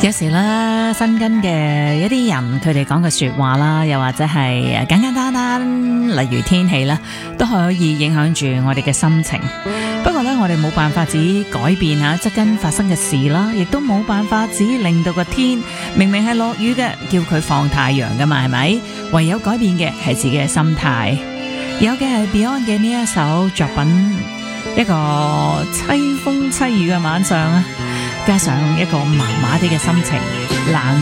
有時咧，新跟嘅一啲人，佢哋講嘅說話啦，又或者係簡簡單單，例如天氣啦，都可以影響住我哋嘅心情。不過咧，我哋冇辦法只改變下側根發生嘅事啦，亦都冇辦法只令到個天明明係落雨嘅，叫佢放太陽噶嘛，係咪？唯有改變嘅係自己嘅心態。有嘅係 Beyond 嘅呢一首作品，一個淒風淒雨嘅晚上啊，加上一個麻麻地嘅心情，冷